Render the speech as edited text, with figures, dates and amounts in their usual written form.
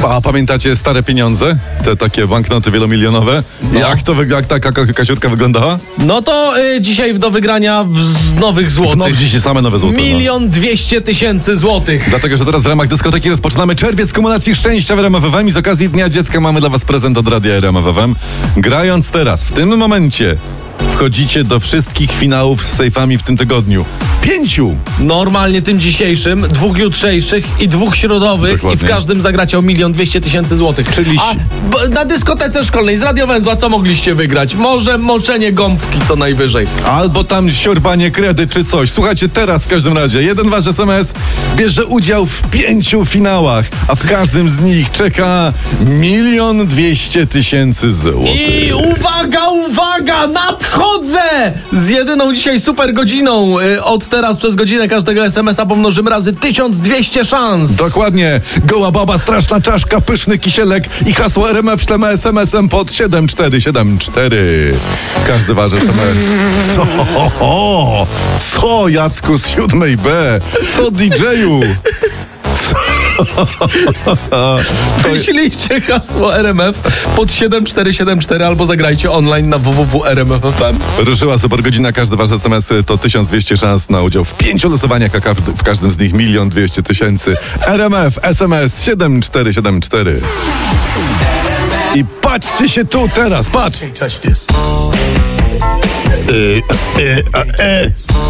A pamiętacie stare pieniądze? Te takie banknoty wielomilionowe? No. Jak taka kasiurka wyglądała? No to dzisiaj do wygrania z nowych złotych. No dzisiaj same nowe złote. 1 200 000 złotych. Dlatego, że teraz w ramach dyskoteki rozpoczynamy czerwiec kumulacji szczęścia w RMF FM i z okazji Dnia Dziecka mamy dla was prezent od Radia RMF FM. Grając teraz, w tym momencie, wchodzicie do wszystkich finałów z sejfami w tym tygodniu. 5! Normalnie tym dzisiejszym, 2 jutrzejszych i 2 środowych. Dokładnie. I w każdym zagracie o 1 200 000 złotych. Czyli- na dyskotece szkolnej z Radiowęzła co mogliście wygrać? Może moczenie gąbki co najwyżej. Albo tam siorbanie kredy czy coś. Słuchajcie, teraz w każdym razie jeden wasz SMS bierze udział w 5 finałach, a w każdym z nich czeka 1 200 000 złotych. I uwaga, nadchodzę! Z jedyną dzisiaj super godziną. Od teraz przez godzinę każdego SMS-a pomnożymy razy 1200 szans. Dokładnie. Goła baba, straszna czaszka, pyszny kisielek i hasło RMF ślemy SMS-em pod 7474. Każdy waży SMS. Co Jacku z 7B? Co DJ-u? Wyślijcie hasło RMF pod 7474 albo zagrajcie online na www.rmf.fm. Ruszyła super godzina, każdy wasz SMS to 1200 szans na udział w 5 losowaniach, a w każdym z nich 1 200 000. RMF SMS 7474. I patrzcie się tu teraz, patrz!